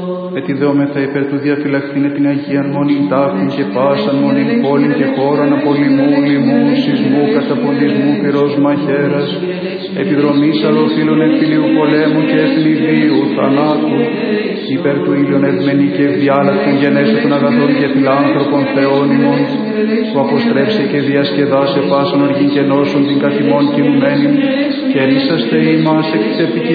Ετιδεόμεθα υπέρ του διαφυλαχθήνε την Αγίαν Μονήν τάφην και πάσαν μονήν πόλην και χώραν απολυμού, λοιμού, σεισμού, καταποντισμού, πυρός μαχαίρας, επιδρομής αλλοφύλων εμφυλίου πολέμου και εθνιδίου θανάτου, υπέρ του ήλιον ευμενή και ευδιάλακτον γενέσαι των αγαθών και φιλάνθρωπων Θεών ημών, που αποστρέψε και διασκεδάσε πάσαν οργήν και νόσων την καθημών κινουμένην, και ρίσαστε ημάς εκ της